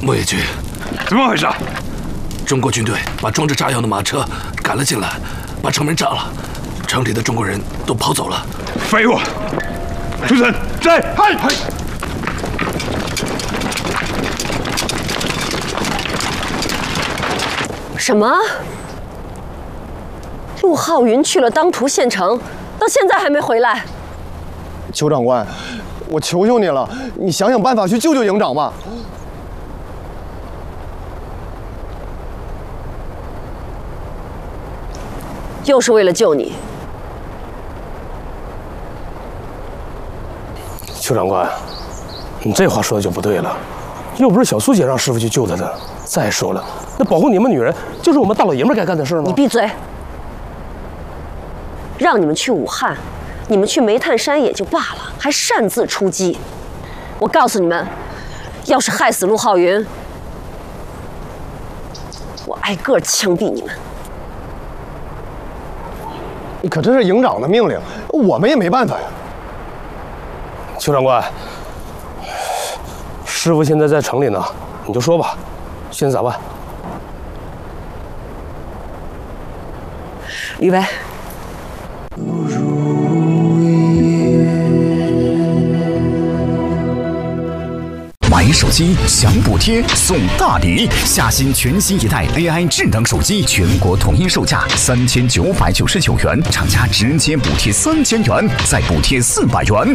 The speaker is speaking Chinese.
莫野君， 怎么回事？ 中国军队把装着炸药的马车赶了进来，把城门炸了，城里的中国人都跑走了。 废物！出城，在，嗨！ 什么？陆浩云去了当涂县城，到现在还没回来。 邱长官，我求求你了，你想想办法去救救营长吧。 又是为了救你。 邱长官，你这话说的就不对了，又不是小苏姐让师傅去救她的。再说了，那保护你们女人就是我们大老爷们该干的事吗？ 你闭嘴！让你们去武汉，你们去煤炭山也就罢了，还擅自出击。我告诉你们，要是害死陆浩云，我挨个枪毙你们。 可这是营长的命令，我们也没办法呀。 邱长官，师傅现在在城里呢，你就说吧，现在咋办？ 预备。 买手机享补贴送大礼，夏新全新一代 AI 智能手机全国统一售价3999元，厂家直接补贴3000元，再补贴400元，